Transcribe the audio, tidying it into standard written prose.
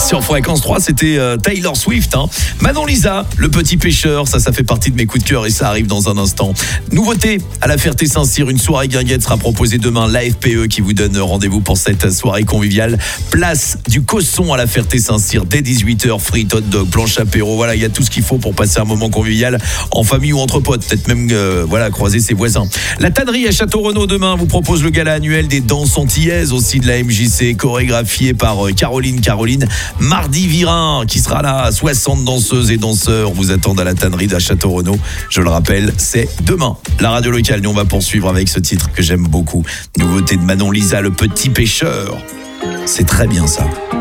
Sur Fréquence 3, c'était Taylor Swift. Manon Lisa, Le Petit Pêcheur, ça fait partie de mes coups de cœur et ça arrive dans un instant. Nouveauté à la Ferté-Saint-Cyr, une soirée guinguette sera proposée demain. L'AFPE qui vous donne rendez-vous pour cette soirée conviviale. Place du Cosson à la Ferté-Saint-Cyr dès 18h. Frites, hot dog, planche apéro. Voilà, il y a tout ce qu'il faut pour passer un moment convivial en famille ou entre potes. Peut-être même croiser ses voisins. La tannerie à Château-Renaud demain vous propose le gala annuel des danses antillaises aussi de la MJC, chorégraphié par Caroline Mardi Virin qui sera là. 60 danseuses et danseurs vous attendent à la tannerie de Château-Renaud. Je le rappelle, c'est demain. La radio locale, nous on va poursuivre avec ce titre que j'aime beaucoup. Nouveauté de Manon Lisa, Le Petit Pêcheur. C'est très bien ça.